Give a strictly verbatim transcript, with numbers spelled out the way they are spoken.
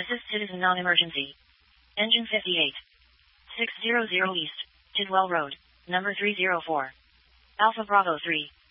Assist citizen non-emergency. Engine fifty-eight. six hundred East, Tidwell Road, number three oh four. Alpha Bravo three.